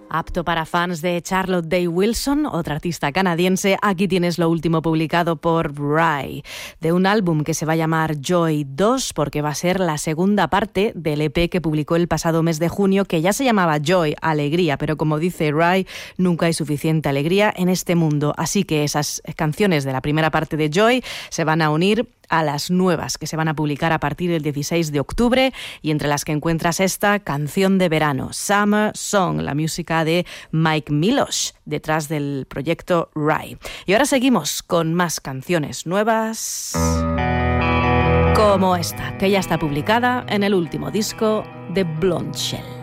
Apto para fans de Charlotte Day Wilson, otra artista canadiense. Aquí tienes lo último publicado por Rye, de un álbum que se va a llamar Joy 2, porque va a ser la segunda parte del EP que publicó el pasado mes de junio, que ya se llamaba Joy, Alegría, pero como dice Rye, nunca hay suficiente alegría en este mundo. Así que esas canciones de la primera parte de Joy se van a unir a las nuevas que se van a publicar a partir del 16 de octubre, y entre las que encuentras esta canción de verano, Summer Song, la música de Mike Milosh, detrás del proyecto Rye. Y ahora seguimos con más canciones nuevas, como esta, que ya está publicada en el último disco de Blonde Shell.